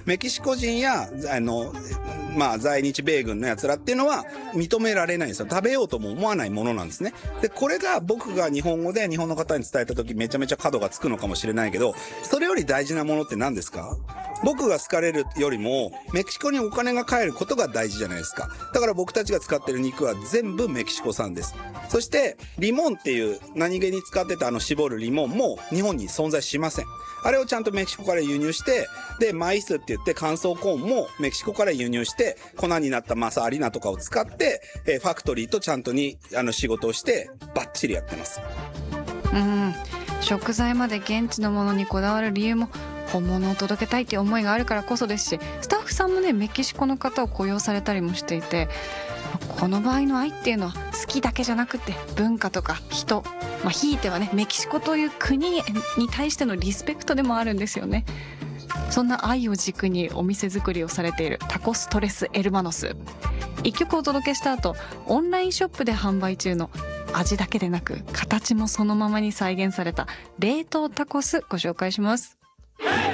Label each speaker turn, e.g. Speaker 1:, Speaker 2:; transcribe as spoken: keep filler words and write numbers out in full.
Speaker 1: メキシコ人やあのまあ在日米軍のやつらっていうのは認められないんですよ。食べようとも思わないものなんですね。でこれが僕が日本語で日本の方に伝えた時めちゃめちゃ角がつくのかもしれないけど、それより大事なものって何ですか？僕が好かれるよりもメキシコにお金が返ることが大事じゃないですか。だから僕たちが使ってる肉は全部メキシコ産です。そしてリモンっていう何気に使ってたあの絞るリモンも日本に存在しません。あれをちゃんとメキシコから輸入して、でマイスって言って乾燥コーンもメキシコから輸入して粉になったマサアリナとかを使って、えー、ファクトリーとちゃんとにあの仕事をしてバッチリやってます。
Speaker 2: うん、食材まで現地のものにこだわる理由も本物を届けたいっていう思いがあるからこそですし、スタッフさんもねメキシコの方を雇用されたりもしていて、この場合の愛っていうのは好きだけじゃなくて文化とか人、まあ、ひいてはねメキシコという国に対してのリスペクトでもあるんですよね。そんな愛を軸にお店作りをされているタコストレスエルマノス、一曲お届けした後オンラインショップで販売中の味だけでなく形もそのままに再現された冷凍タコスご紹介します。